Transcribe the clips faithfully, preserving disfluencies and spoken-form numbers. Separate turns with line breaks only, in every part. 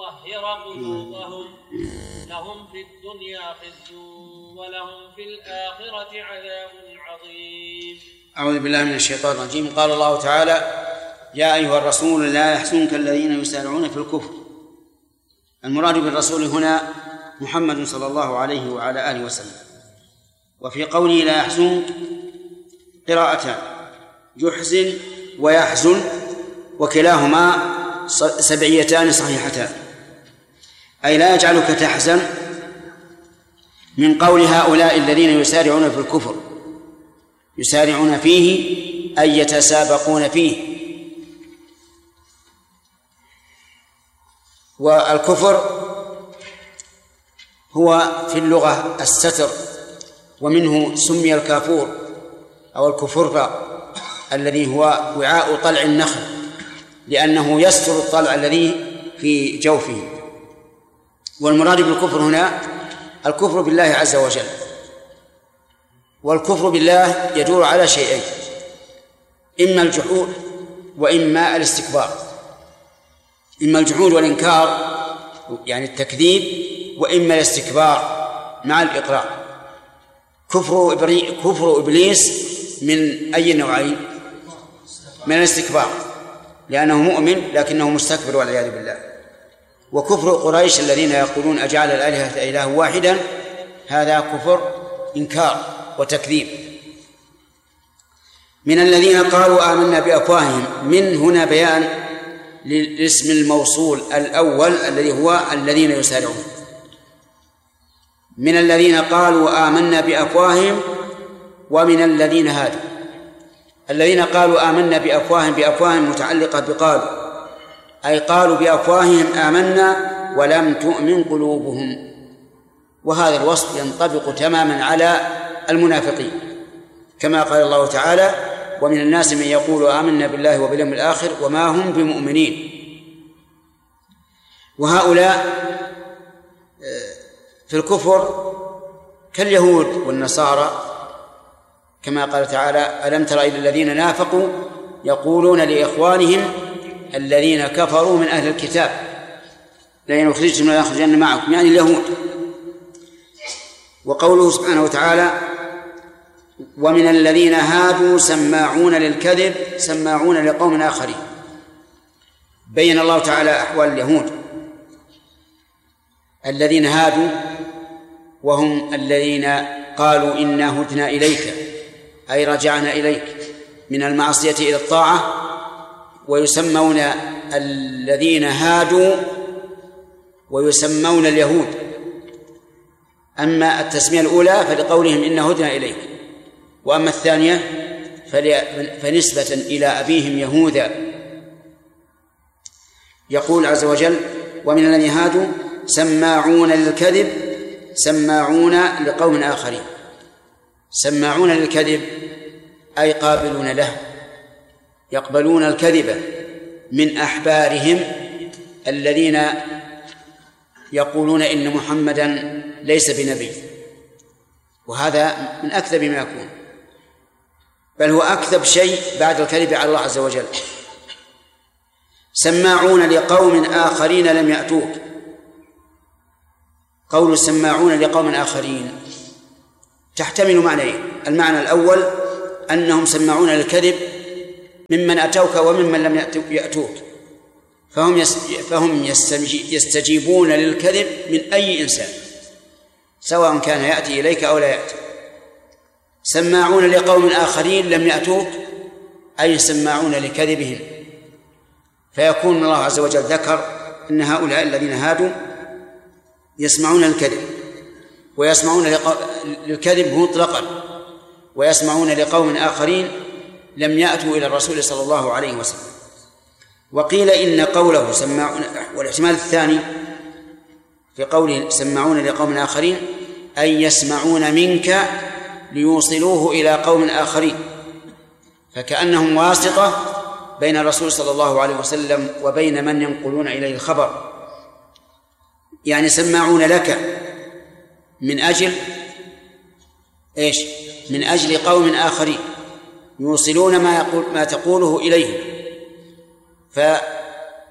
يطهر قلوبهم لهم في الدنيا خزي ولهم في الآخرة عذاب عظيم.
أعوذ بالله من الشيطان الرجيم. قال الله تعالى: يا أيها الرسول لا يحزنك الذين يسارعون في الكفر. المراد بالرسول هنا محمد صلى الله عليه وعلى آله وسلم. وفي قوله لا يحزنك قراءتان: يحزن ويحزن، وكلاهما سبعيتان صحيحتان، أي لا يجعلك تحزن من قول هؤلاء الذين يسارعون في الكفر، يسارعون فيه أي يتسابقون فيه. والكفر هو في اللغة الستر، ومنه سمي الكافور أو الكفر الذي هو وعاء طلع النخل، لأنه يستر الطلع الذي في جوفه. والمراد بالكفر هنا الكفر بالله عز وجل. والكفر بالله يدور على شيئين: إما الجحود وإما الاستكبار. إما الجحود والإنكار يعني التكذيب، وإما الاستكبار مع الإقرار. كفر إبري... كفر إبليس من أي نوعين؟ من الاستكبار، لأنه مؤمن لكنه مستكبر والعياذ بالله. وكفر قريش الذين يقولون أجعل الآلهة إله واحدا، هذا كفر إنكار وتكذيب. من الذين قالوا آمنا بأفواههم، من هنا بيان للاسم الموصول الأول الذي هو الذين يسارعون. من الذين قالوا آمنا بأفواههم ومن الذين هادوا. الذين قالوا آمنا بأفواههم، بأفواههم متعلقة بقالوا، أي قالوا بأفواههم آمنا ولم تؤمن قلوبهم. وهذا الوصف ينطبق تماما على المنافقين، كما قال الله تعالى: ومن الناس من يقول آمنا بالله وباليوم الآخر وما هم بمؤمنين. وهؤلاء في الكفر كاليهود والنصارى، كما قال تعالى: ألم تر إلى الذين نافقوا يقولون لإخوانهم الذين كفروا من أهل الكتاب لئن أخرجتم لنخرجن معكم، يعني اليهود. وقوله سبحانه وتعالى: ومن الذين هادوا سماعون للكذب سماعون لقوم آخرين. بين الله تعالى أحوال اليهود الذين هادوا، وهم الذين قالوا إنا هدنا إليك، أي رجعنا إليك من المعصية إلى الطاعة. ويسمون الذين هادوا ويسمون اليهود. أما التسمية الأولى فلقولهم إنا هدنا إليك، وأما الثانية فنسبة إلى أبيهم يهوذا. يقول عز وجل: ومن الذين هادوا سماعون للكذب سماعون لقوم آخرين. سماعون للكذب أي قابلون له، يقبلون الكذب من أحبارهم الذين يقولون إن محمدا ليس بنبي، وهذا من أكذب ما يكون، بل هو أكذب شيء بعد الكذب على الله عز وجل. سماعون لقوم آخرين لم يأتوك. قول سماعون لقوم آخرين تحتمل معنيين: المعنى الأول أنهم سماعون للكذب ممن أتوك وممن لم يأتوك، فهم فهم يستجيبون للكذب من أي إنسان سواء كان يأتي إليك أو لا يأتي. سماعون لقوم آخرين لم يأتوك أي سماعون لكذبهم، فيكون الله عز وجل ذكر أن هؤلاء الذين هادوا يسمعون الكذب، ويسمعون للكذب مطلقا، ويسمعون لقوم آخرين لم يأتوا إلى الرسول صلى الله عليه وسلم. وقيل إن قوله سماعون، والاحتمال الثاني في قوله سماعون لقوم آخرين أي يسمعون منك ليوصلوه إلى قوم آخرين، فكأنهم واسطة بين الرسول صلى الله عليه وسلم وبين من ينقلون إليه الخبر. يعني سماعون لك من أجل إيش؟ من أجل قوم آخرين يوصلون ما يقول ما تقوله إليهم،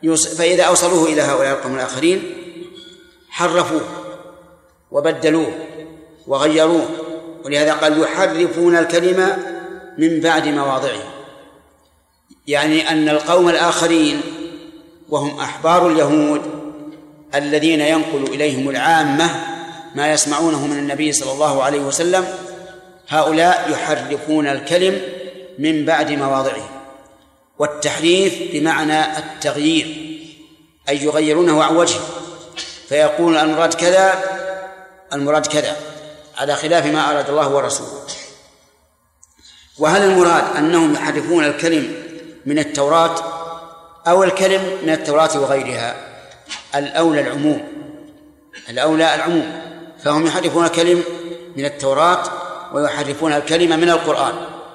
فإذا أوصلوه إلى هؤلاء القوم الآخرين حرفوه وبدلوه وغيروه، ولهذا قال يحرفون الكلمة من بعد مواضعه، يعني أن القوم الآخرين وهم أحبار اليهود الذين ينقل إليهم العامة ما يسمعونه من النبي صلى الله عليه وسلم، هؤلاء يحرفون الكلم من بعد مواضعه. والتحريف بمعنى التغيير، أي يغيرونه عن وجهه، فيقول المراد كذا المراد كذا على خلاف ما أراد الله ورسوله. وهل المراد أنهم يحرفون الكلم من التوراة أو الكلم من التوراة وغيرها؟ الأولى العموم، الأولى العموم، فهم يحرفون الكلم من التوراة ويحرفون الكلمة من القرآن.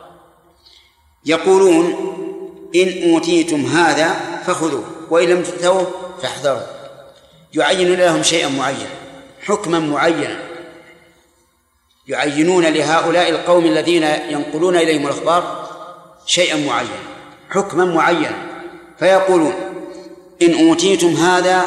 يقولون إن أوتيتم هذا فخذوه وإن لم تؤتوه فاحذروا، يعينون لهم شيئا معين، حكما معينا، يعينون لهؤلاء القوم الذين ينقلون إليهم الأخبار شيئا معين، حكما معينا، فيقولون إن أوتيتم هذا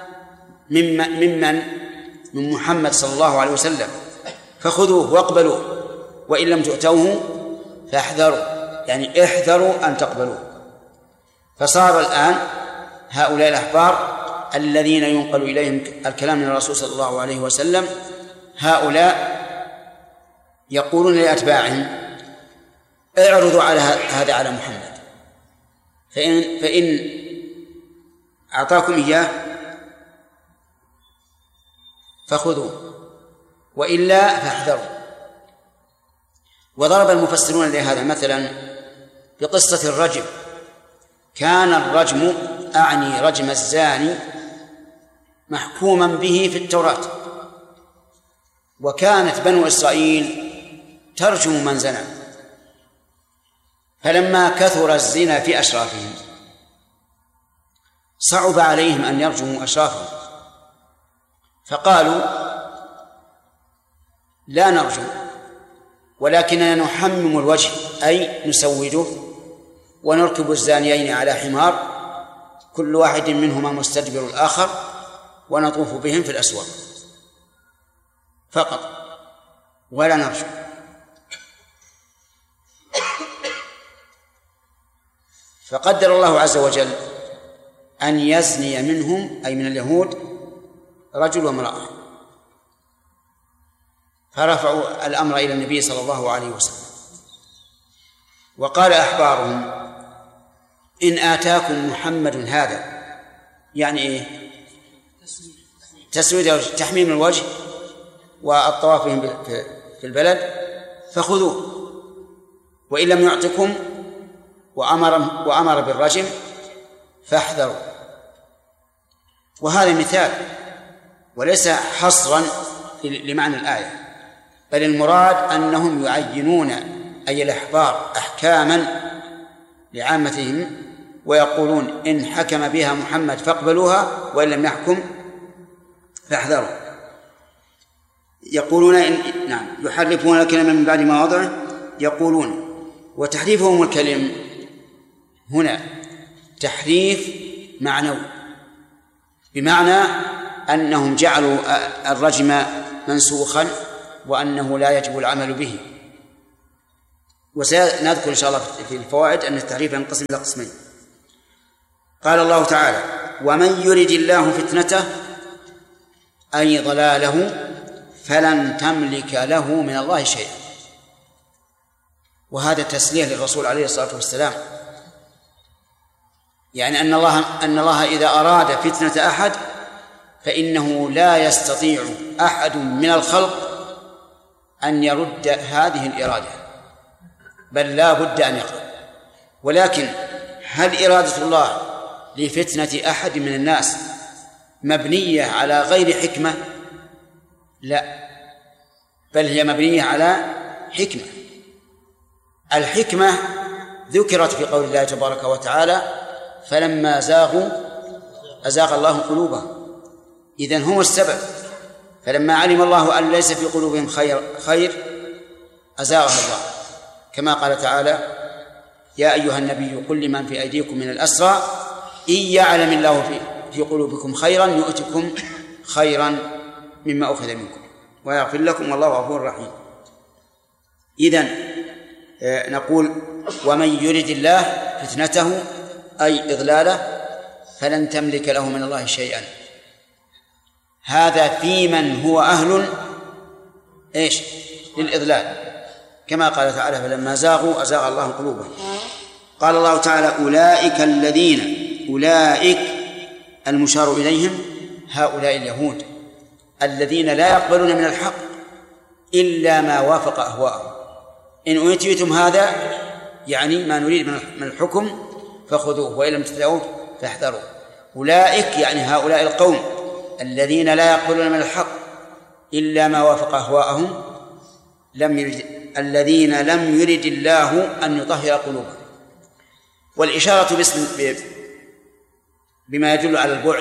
ممن من محمد صلى الله عليه وسلم فخذوه واقبلوه وإن لم تؤتوه فاحذروا، يعني احذروا أن تقبلوه. فصار الآن هؤلاء الأحبار الذين ينقل إليهم الكلام من الرسول صلى الله عليه وسلم، هؤلاء يقولون لأتباعهم اعرضوا على هذا على محمد، فإن, فإن أعطاكم إياه فخذوه وإلا فاحذروا. وضرب المفسرون لهذا مثلا بقصة الرجم. كان الرجم، أعني رجم الزاني، محكوما به في التوراة، وكانت بنو إسرائيل ترجم من زنى، فلما كثر الزنا في أشرافهم صعب عليهم أن يرجموا أشرافهم، فقالوا لا نرجم ولكننا نحمم الوجه، أي نسوده ونركب الزانيين على حمار كل واحد منهما مستدبر الآخر ونطوف بهم في الأسواق فقط ولا نرجم. فقدر الله عز وجل أن يزني منهم، أي من اليهود، رجل وامرأة، فرفعوا الأمر إلى النبي صلى الله عليه وسلم. وقال أحبارهم إن آتاكم محمد هذا، يعني إيه؟ تسويد تحميم الوجه والطواف بهم في البلد، فخذوه وإن لم يعطكم وأمر, وأمر بالرجم فاحذروا. وهذا مثال وليس حصرا لمعنى الآية، بل المراد أنهم يعينون أي الأحبار أحكاما لعامتهم ويقولون إن حكم بها محمد فاقبلوها وإن لم يحكم فاحذروا. يقولون إن نعم يحرفون الكلمة من بعد مواضعه، يقولون. وتحريفهم الكلم هنا تحريف معنوي، بمعنى أنهم جعلوا الرجم منسوخا وأنه لا يجب العمل به. وسنذكر إن شاء الله في الفوائد أن التحريف ينقسم إلى قسمين. قال الله تعالى ومن يرد الله فتنته أي ضلاله فلن تملك له من الله شيئا. وهذا تسليه للرسول عليه الصلاة والسلام، يعني أن الله أن الله إذا أراد فتنة أحد فإنه لا يستطيع أحد من الخلق أن يرد هذه الإرادة، بل لا بد أن يقدر. ولكن هل إرادة الله لفتنة أحد من الناس مبنية على غير حكمة؟ لا، بل هي مبنية على حكمة. الحكمة ذكرت في قول الله تبارك وتعالى فلما زاغوا أزاغ الله قلوبهم، إذن هم السبب. فلما علم الله أن ليس في قلوبهم خير, خير أزاغها الله، كما قال تعالى يا أيها النبي قل لمن في أيديكم من الأسرى إن يعلم الله في, في قلوبكم خيرا يؤتكم خيرا مما أخذ منكم ويغفر لكم والله غفور رحيم. إذن نقول ومن يرد الله فتنته أي إضلاله فلن تملك له من الله شيئا. هذا في من هو أهل إيش للإضلال، كما قال تعالى فلما زاغوا أزاغ الله قلوبهم. قال الله تعالى أولئك الذين أولئك المشار إليهم هؤلاء اليهود الذين لا يقبلون من الحق إلا ما وافق أهواءهم. إن أوتيتم هذا يعني ما نريد من الحكم فخذوه وإن لم تتبعوه فاحذروا. أولئك يعني هؤلاء القوم الذين لا يقبلون من الحق إلا ما وافق أهواءهم لم يرد الذين لم يرد الله أن يطهر قلوبهم. والإشارة باسم بما يدل على البعد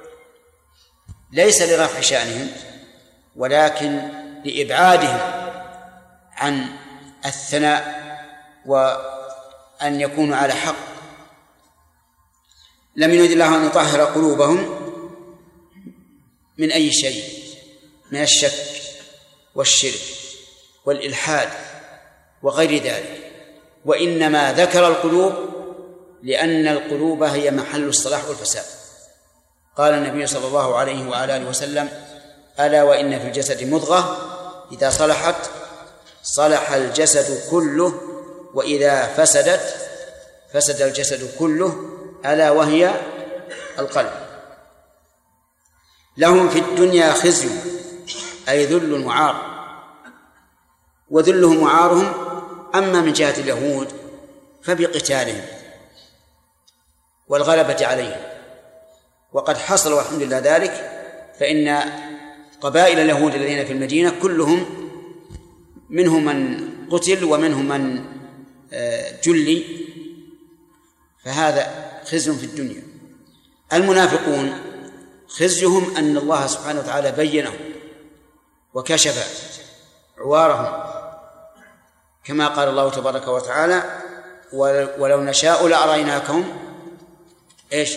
ليس لرفع شأنهم ولكن لإبعادهم عن الثناء وأن يكونوا على حق. لم يرد الله أن يطهر قلوبهم من أي شيء من الشك والشرك والإلحاد وغير ذلك، وإنما ذكر القلوب لأن القلوب هي محل الصلاح والفساد. قال النبي صلى الله عليه وعلى آله وسلم ألا وإن في الجسد مضغة إذا صلحت صلح الجسد كله وإذا فسدت فسد الجسد كله ألا وهي القلب. لهم في الدنيا خزي أي ذل وعار، وذلهم وعارهم أما من جهة اليهود فبقتالهم والغلبة عليهم، وقد حصل والحمد لله ذلك، فإن قبائل اليهود الذين في المدينة كلهم منهم من قتل ومنهم من جلي، فهذا خزي في الدنيا. المنافقون خزيهم أن الله سبحانه وتعالى بينهم وكشف عوارهم كما قال الله تبارك وتعالى ولو نشاء لأريناكم إيش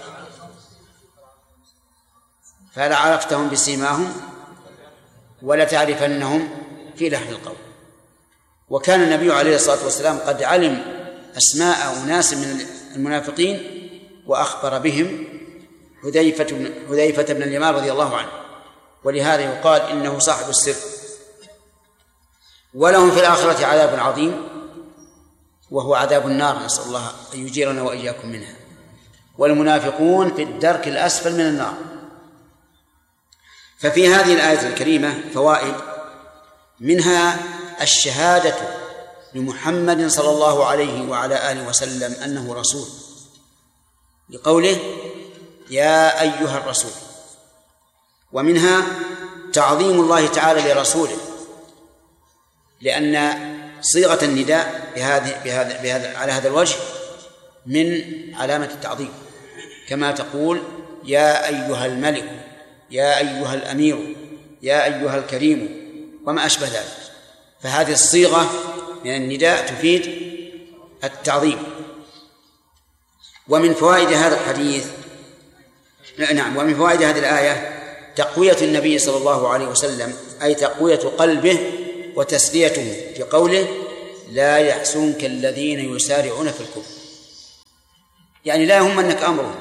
فلعرفتهم بسيماهم ولتعرفنهم في لحن القول. وكان النبي عليه الصلاة والسلام قد علم أسماء أناس من المنافقين وأخبر بهم حذيفة حذيفة بن اليمان رضي الله عنه، ولهذا يقال إنه صاحب السر. ولهم في الآخرة عذاب عظيم وهو عذاب النار، نسأل الله أن يجيرنا وإياكم منها. والمنافقون في الدرك الأسفل من النار. ففي هذه الآية الكريمة فوائد، منها الشهادة لمحمد صلى الله عليه وعلى آله وسلم أنه رسول، لقوله يا أيها الرسول. ومنها تعظيم الله تعالى لرسوله، لأن صيغة النداء بهذه بهذا بهذا على هذا الوجه من علامة التعظيم، كما تقول يا أيها الملك، يا أيها الأمير، يا أيها الكريم وما أشبه ذلك. فهذه الصيغة من النداء تفيد التعظيم. ومن فوائد هذا الحديث نعم ومن فوائد هذه الآية تقوية النبي صلى الله عليه وسلم، أي تقوية قلبه وتسليته في قوله لا يحزنك الذين يسارعون في الكفر، يعني لا يهمنك أمرهم،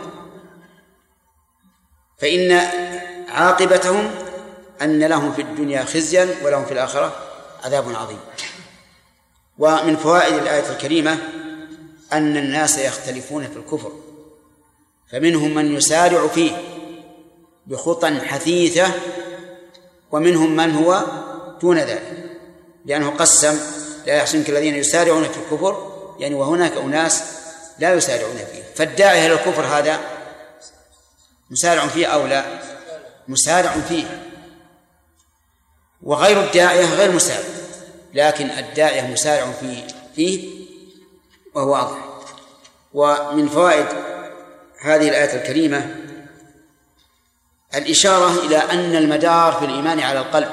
فإن عاقبتهم أن لهم في الدنيا خزيا ولهم في الآخرة عذاب عظيم. ومن فوائد الآية الكريمة أن الناس يختلفون في الكفر، فمنهم من يسارع فيه بخطى حثيثة ومنهم من هو دون ذلك، لأنه قسم لا يحزنك الذين يسارعون في الكفر، يعني وهناك أناس لا يسارعون فيه. فالداعي إلى الكفر هذا مسارع فيه أو لا؟ مسارع فيه. وغير الداعية غير مسارع، لكن الداعية مسارع فيه فيه وهو واضح. ومن فوائد هذه الآية الكريمة الإشارة إلى أن المدار في الإيمان على القلب،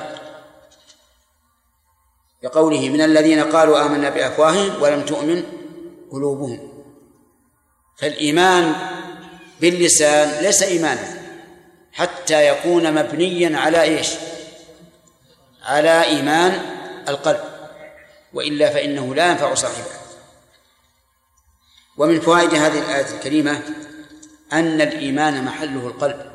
بقوله من الذين قالوا آمنا بأفواههم ولم تؤمن قلوبهم. فالإيمان باللسان ليس إيمانا حتى يكون مبنيا على إيش؟ على إيمان القلب، وإلا فإنه لا ينفع صاحبه. ومن فوائد هذه الآية الكريمة أن الإيمان محله القلب،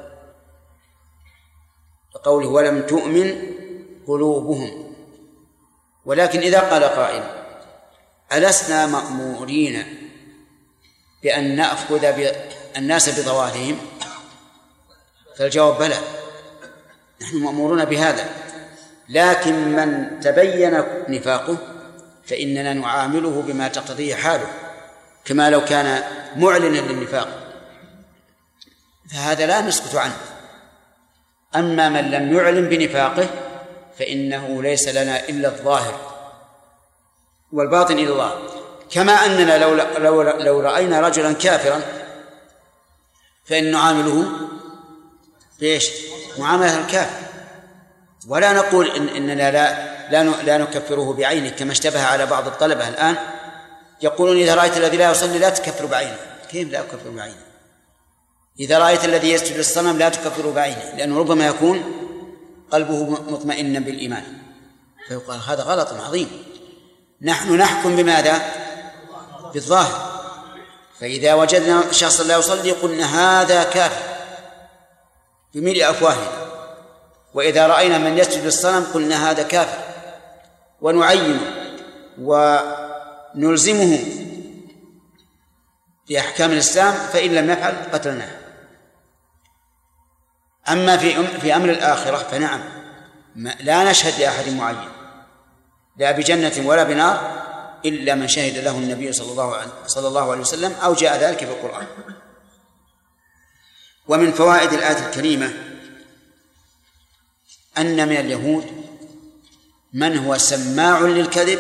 قوله ولم تؤمن قلوبهم. ولكن إذا قال قائل ألسنا مأمورين بأن نأخذ الناس بظواهرهم؟ فالجواب بلى، نحن مأمورون بهذا، لكن من تبين نفاقه فإننا نعامله بما تقتضيه حاله، كما لو كان معلنا للنفاق، فهذا لا نسكت عنه. أما من لم يعلن بنفاقه فإنه ليس لنا إلا الظاهر والباطن إلى الله. كما أننا لو, لو, لو رأينا رجلا كافرا فإن نعامله بإيش؟ معاملة الكافر، ولا نقول إن إننا لا, لا, لا نكفره بعينه، كما اشتبه على بعض الطلبة الآن يقولون إذا رأيت الذي لا يصلي لا تكفر بعينه. كيف لا أكفر بعينه؟ إذا رأيت الذي يسجد للصنم لا تكفر بعينه، لأنه ربما يكون قلبه مطمئنا بالإيمان. فيقال هذا غلط عظيم. نحن نحكم بماذا؟ بالظاهر. فإذا وجدنا شخصا لا يصلي قلنا هذا كافر بملء أفواهنا، وإذا رأينا من يسجد للصنم قلنا هذا كافر، ونعينه ونلزمه بأحكام الإسلام، فإن لم يفعل قتلناه. أما في في أمر الآخرة فنعم، لا نشهد لأحد معين لا بجنة ولا بنار إلا من شهد له النبي صلى الله عليه صلى الله عليه وسلم أو جاء ذلك في القرآن. ومن فوائد الآية الكريمة أن من اليهود من هو سماع للكذب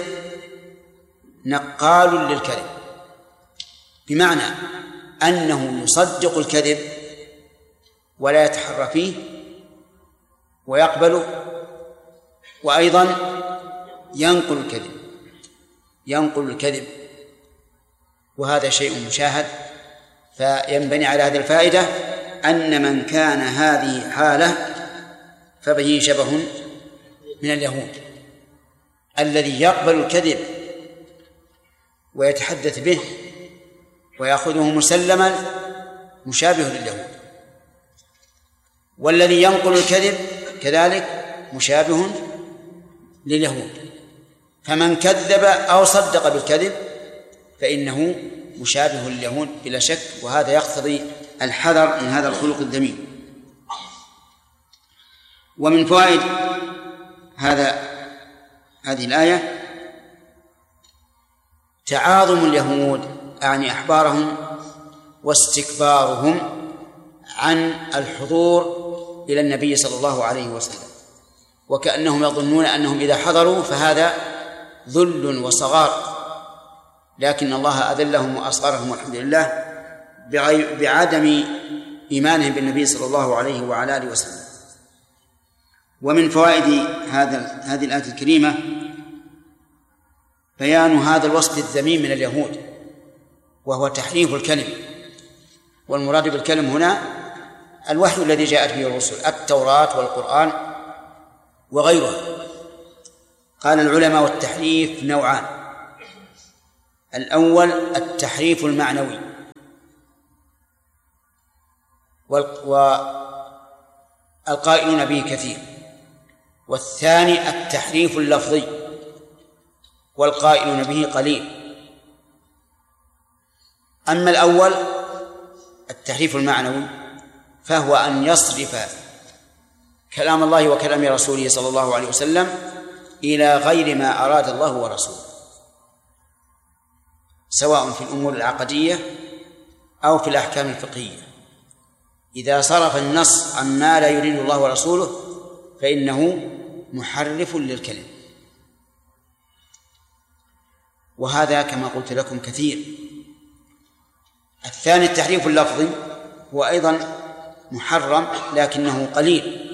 نقال للكذب، بمعنى أنه يصدق الكذب ولا يتحرى فيه ويقبله، وأيضا ينقل الكذب ينقل الكذب وهذا شيء مشاهد. فينبني على هذه الفائدة أن من كان هذه حاله فبه شبه من اليهود، الذي يقبل الكذب ويتحدث به ويأخذه مسلما مشابه لليهود، والذي ينقل الكذب كذلك مشابه لليهود. فمن كذب أو صدق بالكذب فإنه مشابه لليهود بلا شك، وهذا يقتضي الحذر من هذا الخلق الذميم. ومن فوائد هذا هذه الآية تعاظم اليهود أعني أحبارهم واستكبارهم عن الحضور إلى النبي صلى الله عليه وسلم، وكأنهم يظنون أنهم إذا حضروا فهذا ذل وصغار، لكن الله أذلهم وأصغرهم والحمد لله بعدم إيمانهم بالنبي صلى الله عليه وعلى آله وسلم. ومن فوائد هذا هذه الآية الكريمة بيان هذا الوصف الذميم من اليهود، وهو تحريف الكلم. والمراد بالكلم هنا الوحي الذي جاءت به الرسل، التوراة والقرآن وغيرها. قال العلماء والتحريف نوعان: الأول التحريف المعنوي، والقائلون به كثير، والثاني التحريف اللفظي والقائلون به قليل. أما الأول التحريف المعنوي فهو أن يصرف كلام الله وكلام رسوله صلى الله عليه وسلم إلى غير ما أراد الله ورسوله، سواء في الأمور العقدية أو في الأحكام الفقهية. إذا صرف النص عما لا يريد الله ورسوله فإنه محرف للكلم، وهذا كما قلت لكم كثير. الثاني التحريف اللفظي هو أيضا محرم لكنه قليل،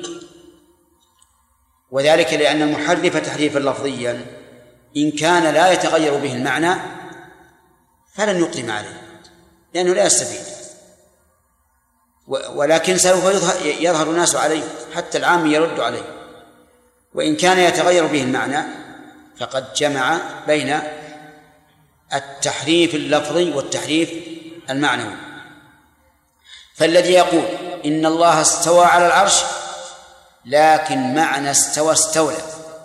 وذلك لأن المحرف تحريفا لفظيا إن كان لا يتغير به المعنى فلن يقدم عليه لأنه لا يستفيد. ولكن سوف يظهر الناس عليه، حتى العام يرد عليه، وإن كان يتغير به المعنى فقد جمع بين التحريف اللفظي والتحريف المعنوي. فالذي يقول إن الله استوى على العرش لكن معنى استوى استولى،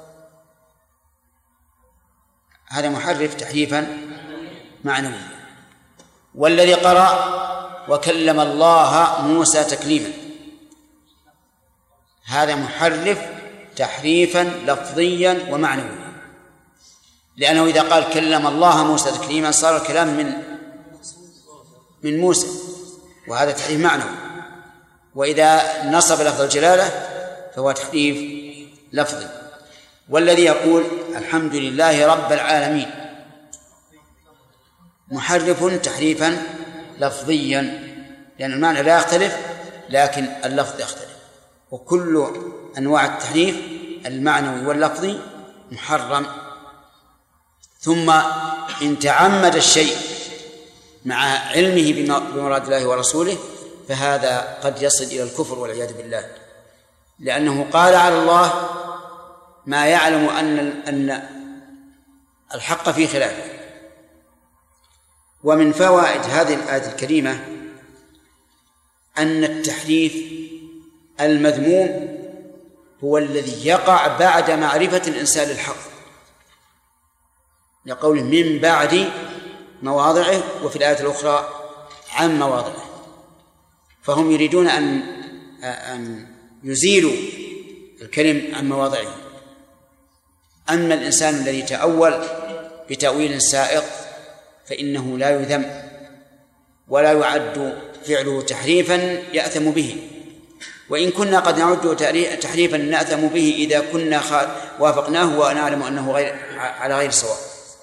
هذا محرف تحريفا معنويا. والذي قرأ وكلم الله موسى تكليما، هذا محرف تحريفا لفظيا ومعنويا، لأنه إذا قال كلم الله موسى تكليما صار الكلام من من موسى، وهذا تحريف معنوي. وإذا نصب لفظ الجلالة فهو تحريف لفظي. والذي يقول الحمد لله رب العالمين محرف تحريفا لفظيا، لأن المعنى لا يختلف لكن اللفظ يختلف، وكل أنواع التحريف المعنوي واللفظي محرم. ثم إن تعمد الشيء مع علمه بمراد الله ورسوله فهذا قد يصل إلى الكفر والعياذ بالله، لأنه قال على الله ما يعلم أن أن الحق في خلافه. ومن فوائد هذه الآية الكريمة أن التحريف المذموم هو الذي يقع بعد معرفة الإنسان للحق، لقوله من بعد مواضعه، وفي الآية الأخرى عن مواضعه، فهم يريدون أن أن يزيلوا الكلم عن مواضعه. أما الإنسان الذي تأول بتأويل سائق فإنه لا يذم ولا يعد فعله تحريفا يأثم به، وإن كنا قد نعده تحريفا نأثم به إذا كنا وافقناه ونعلم أنه غير على غير صواب.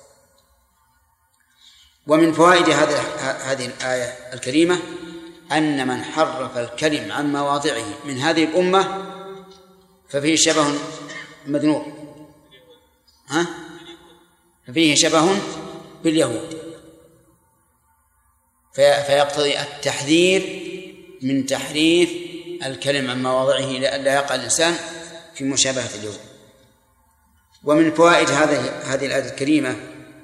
ومن فوائد هذه الآية الكريمة أن من حرف الكلم عن مواضعه من هذه الأمة ففيه شبه مذنوب، ها؟ ففيه شبه باليهود، فيقتضي التحذير من تحريف الكلم عن مواضعه لئلا يقع الإنسان في مشابهة اليهود. ومن فوائد هذه هذه الآية الكريمة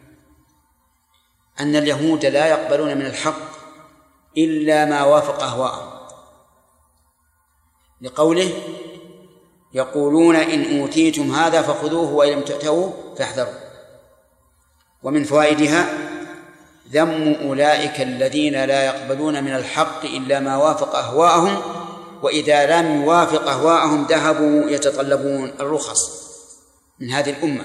أن اليهود لا يقبلون من الحق إلا ما وافق أهواءهم، لقوله يقولون إن أوتيتم هذا فخذوه وإن لم تؤتوه فاحذروا. ومن فوائدها ذم أولئك الذين لا يقبلون من الحق إلا ما وافق أهواءهم، وإذا لم يوافق أهواءهم ذهبوا يتطلبون الرخص من هذه الأمة،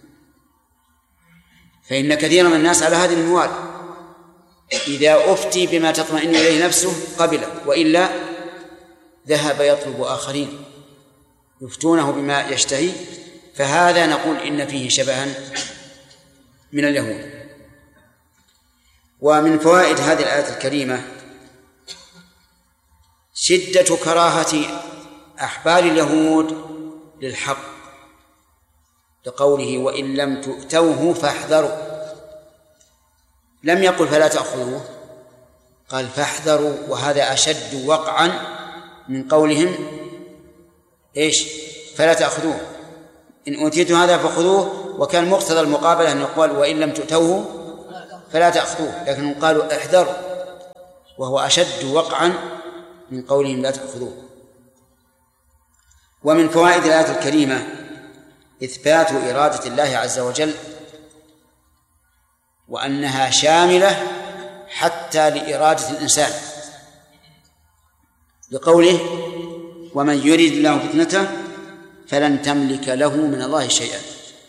فإن كثيرا من الناس على هذه المنوال، إذا أفتي بما تطمئن إليه نفسه قبله، وإلا ذهب يطلب آخرين يفتونه بما يشتهي. فهذا نقول إن فيه شبها من اليهود. ومن فوائد هذه الآية الكريمة شدة كراهة أحبار اليهود للحق، لقوله وإن لم تؤتوه فاحذروا، لم يقل فلا تأخذوه، قال فاحذروا، وهذا أشد وقعا من قولهم إيش فلا تأخذوه. إن أوتيتم هذا فخذوه، وكان مقتضى المقابلة أن يقال وإن لم تؤتوه فلا تأخذوه، لكنهم قالوا احذروا، وهو أشد وقعا من قولهم لا تأخذوه. ومن فوائد الآية الكريمة إثبات إرادة الله عز وجل، وأنها شاملة حتى لإرادة الإنسان، لقوله ومن يريد الله فتنته فلن تملك له من الله شيئا.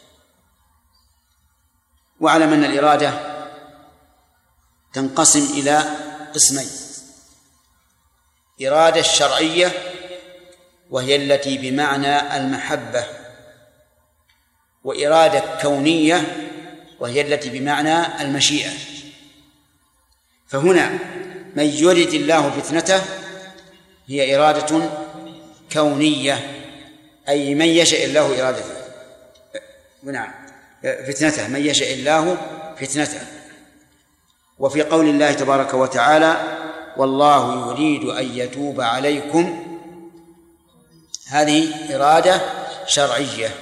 واعلم أن الإرادة تنقسم إلى قسمين: إرادة الشرعية وهي التي بمعنى المحبة، وإرادة كونية وهي التي بمعنى المشيئة. فهنا من يريد الله فتنته هي إرادة كونية، أي من يشاء الله إرادته، نعم فتنته، من يشاء الله فتنته. وفي قول الله تبارك وتعالى والله يريد أن يتوب عليكم، هذه إرادة شرعية،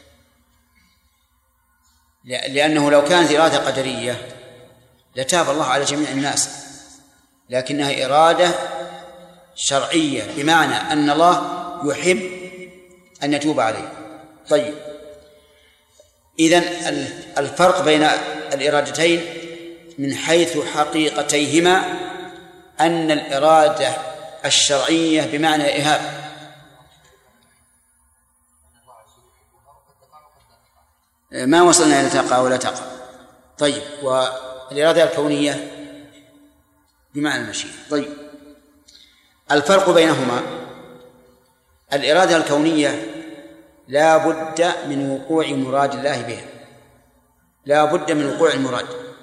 لأنه لو كانت إرادة قدرية لتاب الله على جميع الناس، لكنها إرادة شرعية بمعنى أن الله يحب أن يتوب عليه. طيب، إذن الفرق بين الإرادتين من حيث حقيقتيهما أن الإرادة الشرعية بمعنى إهاب، ما وصلنا إلى تقع ولا تقع. طيب، والإرادة الكونية بمعنى المشيئة. طيب، الفرق بينهما: الإرادة الكونية لا بد من وقوع مراد الله بها، لا بد من وقوع المراد.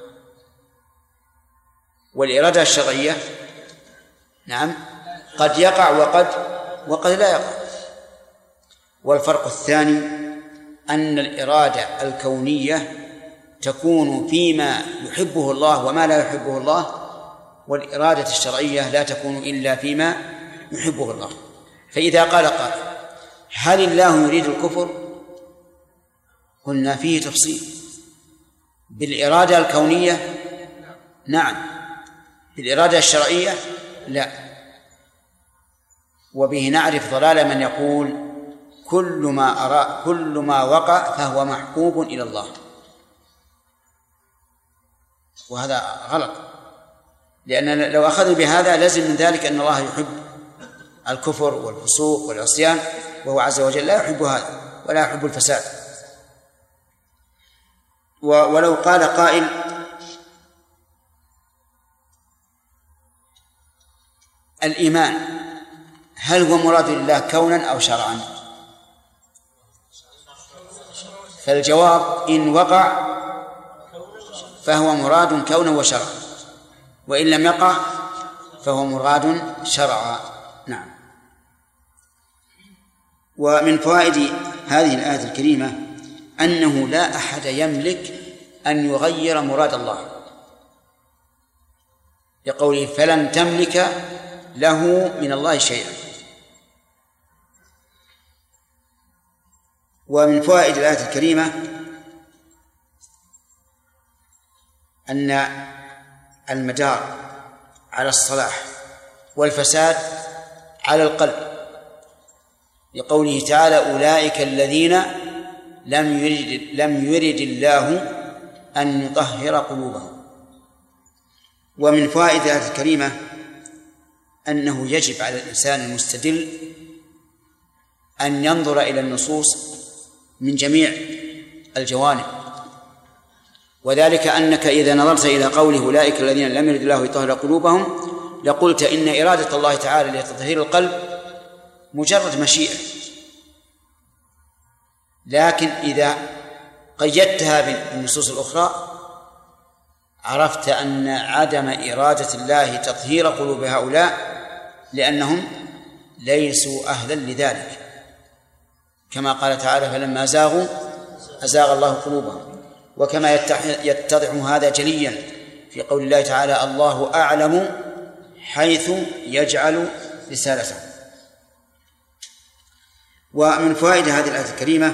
والإرادة الشرعية نعم قد يقع وقد وقد لا يقع. والفرق الثاني أن الإرادة الكونية تكون فيما يحبه الله وما لا يحبه الله، والإرادة الشرعية لا تكون إلا فيما يحبه الله. فإذا قال قائل: هل الله يريد الكفر؟ قلنا فيه تفصيل. بالإرادة الكونية نعم، بالإرادة الشرعية لا. وبه نعرف ضلال من يقول كل ما أرى كل ما وقع فهو محبوب إلى الله، وهذا غلط، لأن لو أخذنا بهذا لازم من ذلك أن الله يحب الكفر والفسوق والعصيان، وهو عز وجل لا يحب هذا ولا يحب الفساد. ولو قال قائل: الإيمان هل هو مراد لله كونا أو شرعا؟ فالجواب: إن وقع فهو مراد كونا وشرعا، وإن لم يقع فهو مراد شرعا. نعم. ومن فوائد هذه الآية الكريمة أنه لا أحد يملك أن يغير مراد الله، لقوله: فلن تملك له من الله شيئا. ومن فوائد الآية الكريمة أن المدار على الصلاح والفساد على القلب، لقوله تعالى: أولئك الذين لم يرد, لم يرد الله أن يطهر قلوبهم. ومن فوائد الآية الكريمة أنه يجب على الإنسان المستدل أن ينظر إلى النصوص من جميع الجوانب، وذلك أنك إذا نظرت إلى قوله أولئك الذين لم يرد الله يطهر قلوبهم لقلت إن إرادة الله تعالى لتطهير القلب مجرد مشيئة، لكن إذا قيدتها بالنصوص الأخرى عرفت أن عدم إرادة الله تطهير قلوب هؤلاء لأنهم ليسوا أهلا لذلك، كما قال تعالى: فلما زاغوا أزاغ الله قلوبهم. وكما يتضح هذا جليا في قول الله تعالى: الله أعلم حيث يجعل رسالته. ومن فوائد هذه الآية الكريمة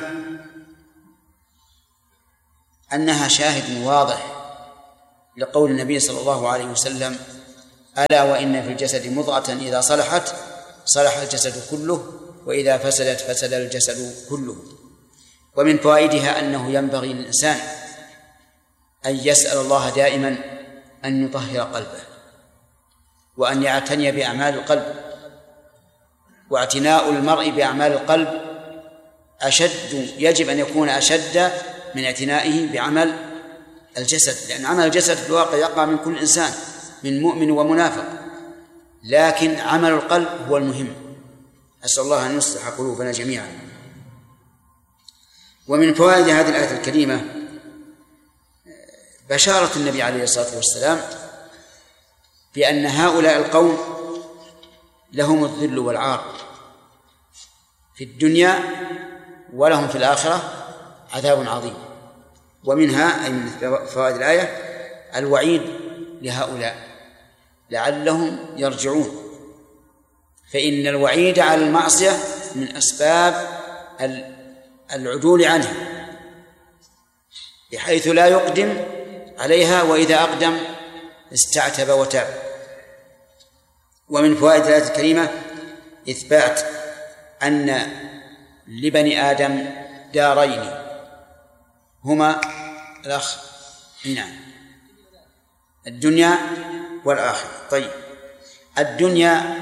أنها شاهد واضح لقول النبي صلى الله عليه وسلم: ألا وإن في الجسد مضغة إذا صلحت صلح الجسد كله وإذا فسدت فسد الجسد كله. ومن فوائدها أنه ينبغي للإنسان أن يسأل الله دائما أن يطهر قلبه وأن يعتني بأعمال القلب، واعتناء المرء بأعمال القلب أشد، يجب أن يكون أشد من اعتنائه بعمل الجسد، لأن عمل الجسد في الواقع يقع من كل إنسان من مؤمن ومنافق، لكن عمل القلب هو المهم. أسأل الله أن يصلح قلوبنا جميعا. ومن فوائد هذه الآية الكريمة بشارة النبي عليه الصلاة والسلام بأن هؤلاء القوم لهم الذل والعار في الدنيا ولهم في الآخرة عذاب عظيم. ومنها أي من فوائد الآية الوعيد لهؤلاء، لعلهم يرجعون. فإن الوعيد على المعصية من أسباب العدول عنها، بحيث لا يقدم عليها، وإذا أقدم استعتب وتاب. ومن فوائد الآية الكريمة إثبات أن لبني آدم دارين هما الأخ نعم الدنيا والآخرة. طيب، الدنيا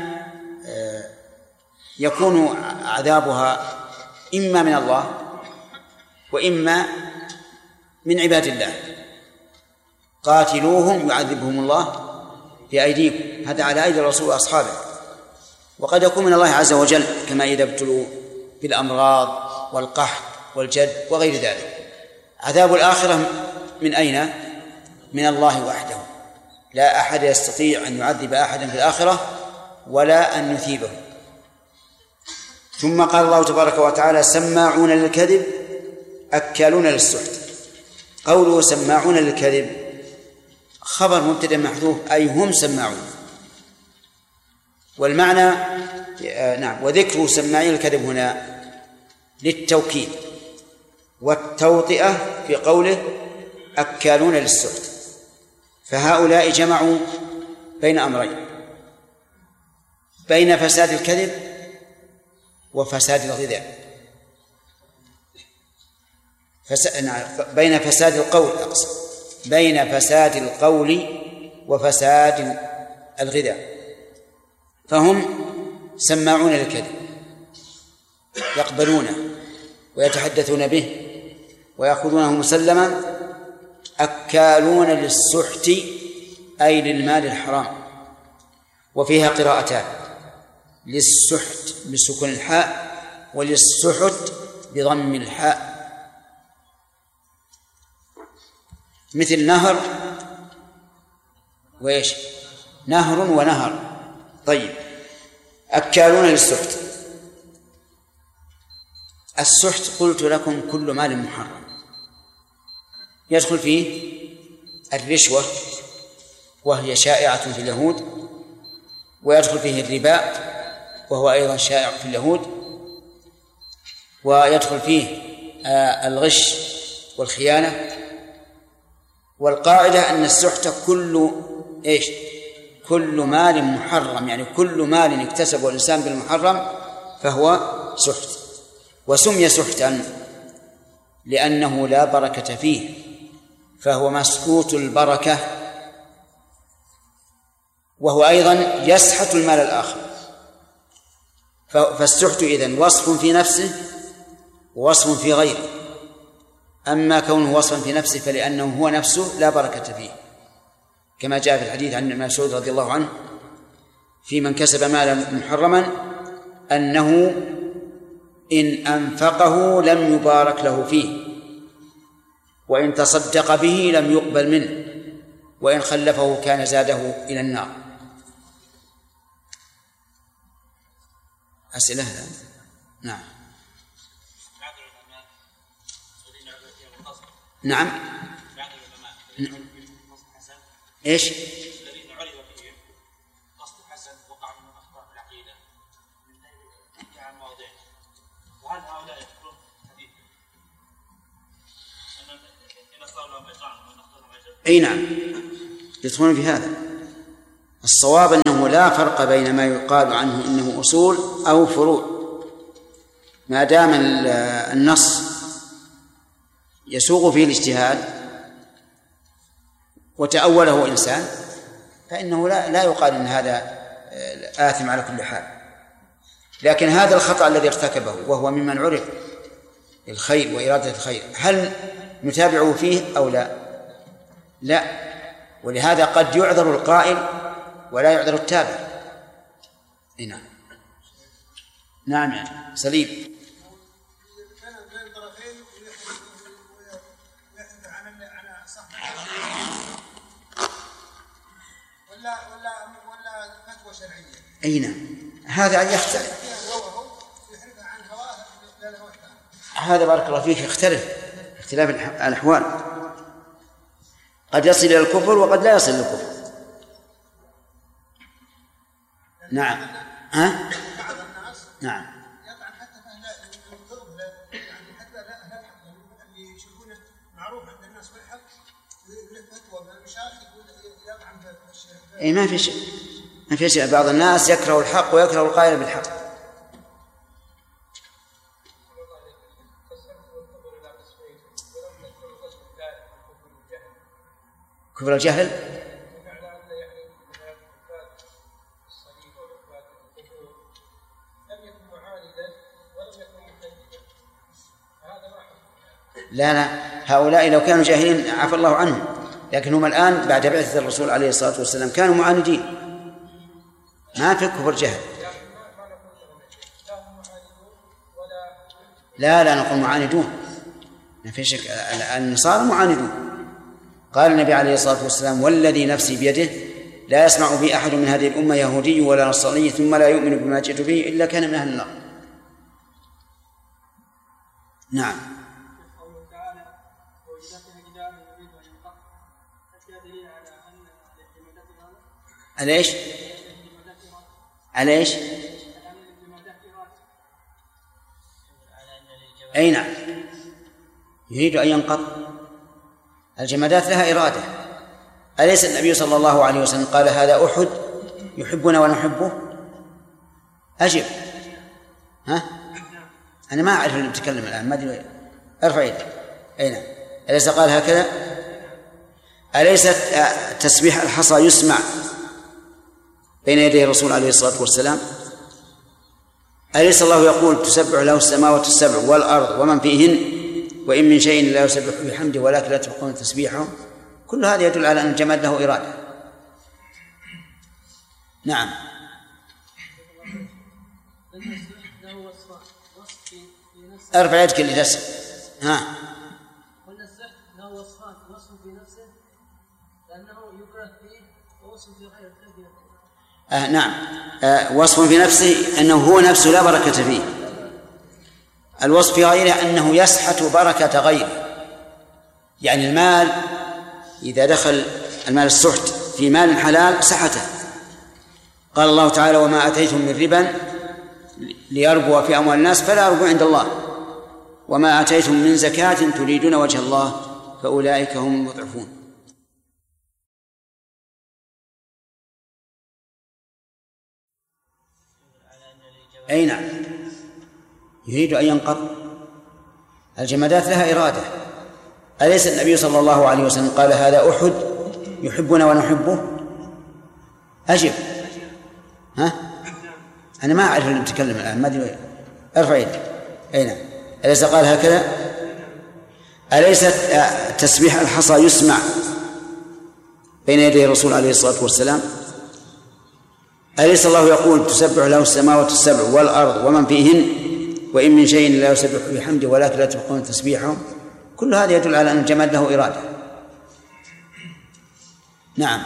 يكون عذابها إما من الله وإما من عباد الله. قاتلوهم يعذبهم الله بأيديكم، هذا على أيدي الرسول وأصحابه. وقد يكون من الله عز وجل، كما إذا ابتلوا بالأمراض والقحط والجد وغير ذلك. عذاب الآخرة من أين؟ من الله وحده، لا أحد يستطيع أن يعذب أحدا في الآخرة ولا أن يثيبه. ثم قال الله تبارك وتعالى: سماعون للكذب أكالون للسحت. قوله سماعون للكذب خبر مبتدأ محذوف، أي هم سماعون. والمعنى آه نعم وذكر سماعين الكذب هنا للتوكيد والتوطئة في قوله أكالون للسحت. فهؤلاء جمعوا بين أمرين، بين فساد الكذب وفساد الغذاء، فس... بين فساد القول أقصد بين فساد القول وفساد الغذاء. فهم سماعون للكذب، يقبلونه ويتحدثون به ويأخذونه مسلما. أكالون للسحت أي للمال الحرام. وفيها قراءتان: للسحت بسكون الحاء، وللسحت بضم الحاء. مثل نهر وإيش؟ نهر ونهر. طيب، أكالون للسحت. السحت قلت لكم كل مال محرم، يدخل فيه الرشوة وهي شائعة في اليهود، ويدخل فيه الربا وهو أيضا شائع في اليهود، ويدخل فيه الغش والخيانة. والقاعدة أن السحت كل إيش؟ كل مال محرم، يعني كل مال اكتسبه الإنسان بالمحرم فهو سحت. وسمي سحتا لأنه لا بركة فيه، فهو مسقوط البركة، وهو أيضا يسحت المال الآخر. فالسحت إذن وصف في نفسه ووصف في غيره. أما كونه وصفا في نفسه فلأنه هو نفسه لا بركة فيه، كما جاء في الحديث عن ابن مسعود رضي الله عنه في من كسب مالا محرما أنه إن أنفقه لم يبارك له فيه، وإن تصدق به لم يقبل منه، وإن خلفه كان زاده إلى النار. أسئلة؟ نعم. نعم. إيش؟
الذين عرف فيهم قصد حسن وقع من أخطاء العقيدة من كان واضح، وهل هؤلاء يذكرون حديث أن إن أصدر لهم أجران وإن أخطأ لهم أجر؟
أي نعم، يدخلون في هذا. الصواب أنه لا فرق بين ما يقال عنه إنه أصول أو فروع، ما دام النص يسوغ فيه الاجتهاد وتأوله إنسان فإنه لا, لا يقال أن هذا آثم على كل حال. لكن هذا الخطأ الذي ارتكبه وهو ممن عرف الخير وإرادة الخير، هل نتابعه فيه أو لا؟ لا. ولهذا قد يعذر القائل ولا يعذر التابع. نعم. نعم يعني سليم.
ولا ولا ولا فتوى شرعيه.
اي نعم، هذا يختلف. هذا بارك الله فيك يختلف اختلاف الاحوال، قد يصل الى الكفر وقد لا يصل الى الكفر. نعم. ها؟
بعض الناس
نعم.
يطعن حتى في القرب يعني حتى لا اللي يشوفونه معروف عند الناس بالحق له فتوى من المشايخ يطعن في الشيخ.
اي ما في شيء ما في شيء. بعض الناس يكره الحق ويكره القائل بالحق. كفر الجهل لا لا هؤلاء لو كانوا جاهلين عفى الله عنهم، لكن هم الآن بعد بعثة الرسول عليه الصلاة والسلام كانوا معاندين، ما في كفر جهل. لا لا نقول معاندون، ما في شك. النصارى معاندون. قال النبي عليه الصلاة والسلام والذي نفسي بيده لا يسمع بي أحد من هذه الأمة يهودي ولا نصراني ثم لا يؤمن بما جئت به إلا كان من أهل النار. نعم. على ايش؟ على ايش؟ أي نعم، يريد أن ينقض. الجمادات لها إرادة. أليس النبي صلى الله عليه وسلم قال هذا أحد يحبنا ونحبه؟ أجب. ها؟ أنا ما أعرف اللي بتكلم الآن، ما أدري. ارفع يدك. أي نعم. أليس قال هكذا؟ أليس تسبيح الحصى يسمع بين يدي الرسول عليه الصلاة والسلام؟ أليس الله يقول تسبح له السماوات السبع والأرض ومن فيهن وإن من شيء لا يسبح بحمده ولكن لا تفقهون تسبيحهم؟ كل هذا يدل على أن الجماد له إرادة. نعم. ارفع يدك اللي تسأل. ها.
قلنا السحر له وصفان، وصف في نفسه لأنه يكره فيه ووصف في غيره.
آه نعم. آه وصف في نفسه أنه هو نفسه لا بركة فيه. الوصف في غيره أنه يسحت بركة غيره، يعني المال إذا دخل المال السحت في مال حلال سحته. قال الله تعالى وما أتيتم من ربا ليربو في أموال الناس فلا يربو عند الله وما أتيتم من زكاة تريدون وجه الله فأولئك هم المضعفون. أي نعم، يريد أن ينقض. الجمادات لها إرادة. أليس النبي صلى الله عليه وسلم قال هذا أحد يحبنا ونحبه؟ أجب. ها؟ أنا ما أعرف اللي بتكلم الآن، ما أدري. ارفع يدك. أي نعم. أليس قال هكذا؟ أليس تسبيح الحصى يسمع بين يدي الرسول عليه الصلاة والسلام؟ أليس الله يقول تسبح له السماوات السبع والأرض ومن فيهن وإن من شيء لا يسبح بحمده ولكن لا تفقهون تسبيحهم؟ كل هذا يدل على أن الجماد له إرادة. نعم.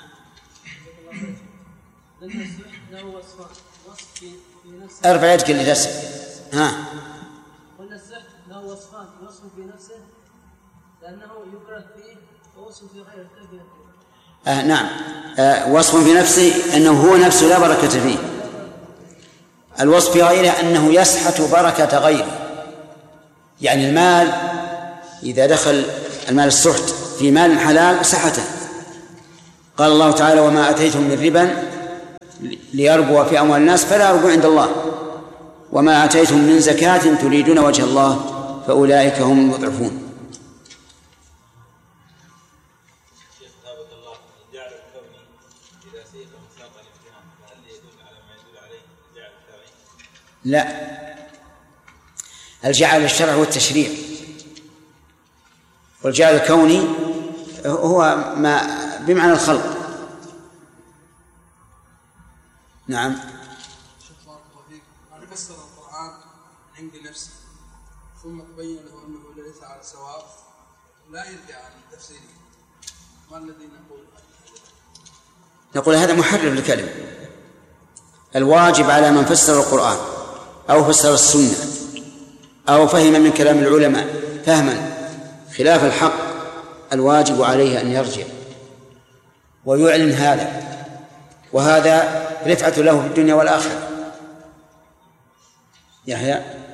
ارفع يدك اللي تسأل. ها.
قلنا السحر له وصفان، وصف في نفسه لأنه يكره فيه ووصف في غيره.
آه نعم. آه وصف في نفسه أنه هو نفسه لا بركة فيه. الوصف في غيره أنه يسحت بركة غيره، يعني المال إذا دخل المال السحت في مال حلال سحته. قال الله تعالى وما أتيتم من ربا ليربو في أموال الناس فلا يربو عند الله وما أتيتم من زكاة تريدون وجه الله فأولئك هم المضعفون. لا، الجعل الشرع هو التشريع، والجعل الكوني هو ما بمعنى الخلق. نعم.
من فسر القرآن عند نفسه ثم تبين له أنه ليس على سواء لا يرجع عن تفسيره، ما الذي نقول؟
نقول هذا محرر للكلمة. الواجب على من فسر القرآن أو فسر السنة أو فهم من كلام العلماء فهما خلاف الحق، الواجب عليه أن يرجع ويعلن هذا، وهذا رفعة له في الدنيا والآخرة. يحيى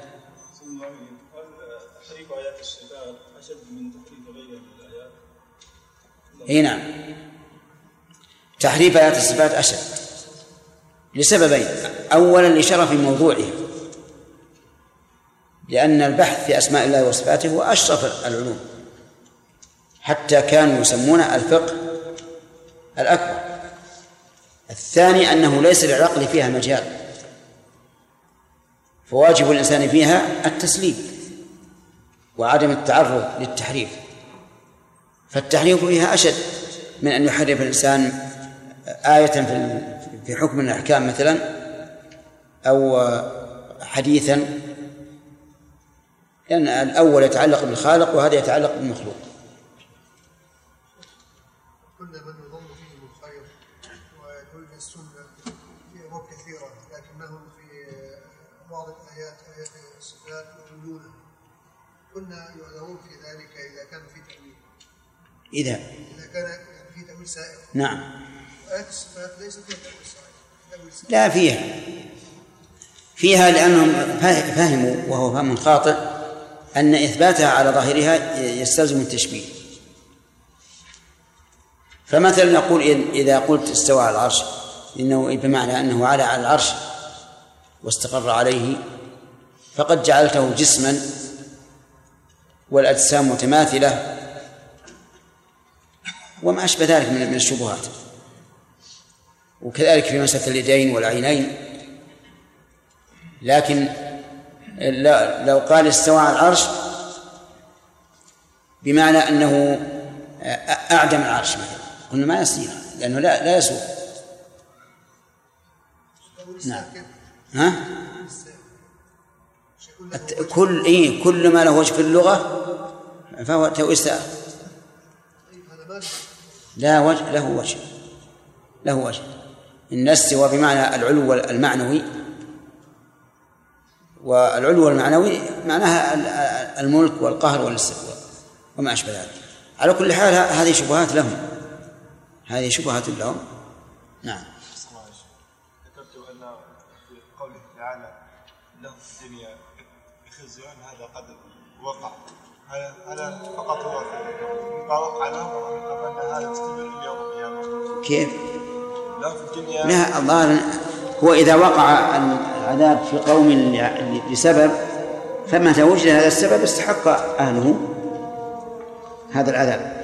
تحريف آيات الصفات أشد من تحريف غيرها من الآيات؟
اي نعم، تحريف آيات الصفات أشد لسببين. أولا لشرف موضوعه، لأن البحث في أسماء الله وصفاته هو أشرف العلوم، حتى كانوا يسمونه الفقه الأكبر. الثاني أنه ليس للعقل فيها مجال، فواجب الإنسان فيها التسليم وعدم التعرض للتحريف، فالتحريف فيها أشد من أن يحرف الإنسان آية في حكم من الأحكام مثلا أو حديثا، لأن الأول يتعلق بالخالق وهذا يتعلق بالمخلوق.
كل من يظن فيه الخير ويدل السنة في أمور كثيرة، لكنهم في بعض الآيات آيات الصفات يقولونها، كنا يعذرون في ذلك إذا كان في تأويل،
إذا
إذا كان في تأويل سائر.
نعم.
آيات الصفات ليست فيها تأويل سائر.
لا فيها فيها لأنهم فهموا، وهو فهم خاطئ، أن إثباتها على ظاهرها يستلزم التشبيه. فمثلا نقول إذا قلت استوى على العرش إنه بمعنى أنه على على العرش واستقر عليه، فقد جعلته جسما والأجسام متماثلة وما أشبه ذلك من الشبهات. وكذلك في مسألة اليدين والعينين. لكن لو قال استوى على العرش بمعنى أنه أعدم العرش مثلا، قلنا ما يصير، لأنه لا لا يسوء. نعم. ها؟ كل إيه كل ما له وجه في اللغة فهو تأويل سائر. لا وجه له وجه له وجه إن استوى بمعنى العلو المعنوي، والعلو المعنوي معناها الملك والقهر والاستقرار وما أشبه ذلك. على كل حال هذه شبهات لهم، هذه شبهات لهم. نعم.
ذكرت أن في قوله تعالى له في الدنيا خزي، هذا قد وقع، هذا فقط هو ما وقع له، أن هذا يستمر إلى يوم القيامة.
كيف؟
له في الدنيا
لا، الله هو إذا وقع العذاب في قوم لسبب، فمتى وجد هذا السبب استحق أهله هذا العذاب.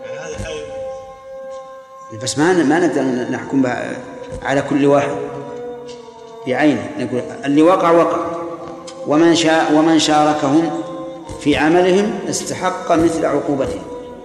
بس ما ما نقدر نحكم على كل واحد بعينه، نقول اللي وقع وقع، ومن شاء ومن شاركهم في عملهم استحق مثل عقوبتهم.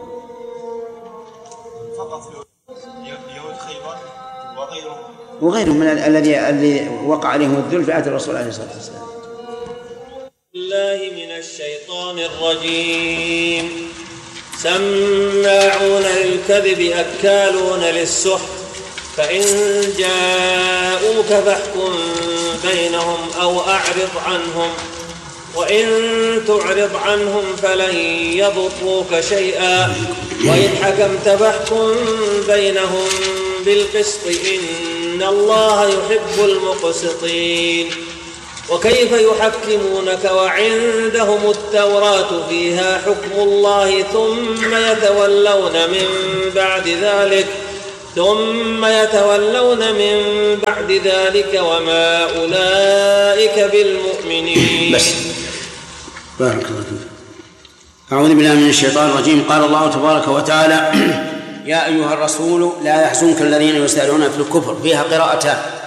فقط يهود خيبر وغيرهم
وغيرهم من الذي الذي وقع عليهم الذل في عهد الرسول عليه الصلاة والسلام.
الله من الشيطان الرجيم. سماعون للكذب أكالون للسحت، فإن جاءوك فاحكم بينهم أو أعرض عنهم، وإن تعرض عنهم فلن يضروك شيئا، وإن حكمت فاحكم بينهم بالقسط إن الله يحب المقسطين. وكيف يحكمونك وعندهم التوراة فيها حكم الله ثم يتولون من بعد ذلك ثم يتولون من بعد ذلك وما أولئك بالمؤمنين.
بس بارك الله فيك. أعوذ بالله من الشيطان الرجيم. قال الله تبارك وتعالى: يا أيها الرسول لا يحزنك الذين يسارعون في الكفر، فيها قراءتان: